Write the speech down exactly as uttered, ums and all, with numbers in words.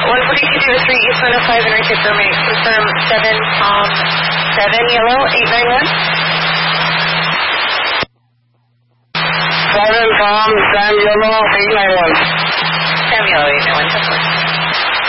one forty-two Davis Street, East one oh five, and reconfirming, confirm seven, Tom, seven, yellow, eight nine one. seven, Tom, Sam, yellow, eight nine one. Sam, yellow, eight nine one,